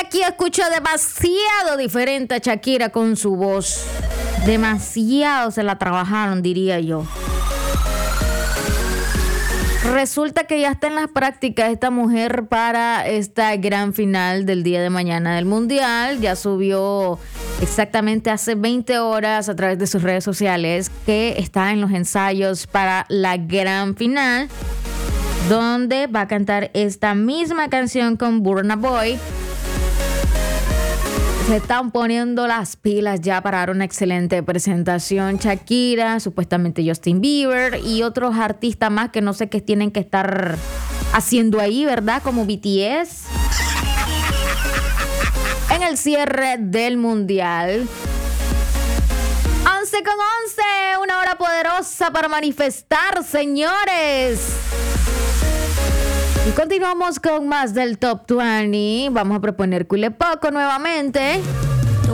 aquí escucho demasiado diferente a Shakira con su voz. Demasiado se la trabajaron, diría yo. Resulta que ya está en las prácticas esta mujer para esta gran final del día de mañana del Mundial. Ya subió exactamente hace 20 horas a través de sus redes sociales que está en los ensayos para la gran final, donde va a cantar esta misma canción con Burna Boy. Se están poniendo las pilas ya para dar una excelente presentación. Shakira, supuestamente Justin Bieber y otros artistas más que no sé qué tienen que estar haciendo ahí, ¿verdad? Como BTS. En el cierre del Mundial. 11:11, una hora poderosa para manifestar, señores. Y continuamos con más del Top 20. Vamos a proponer Cule Poco nuevamente.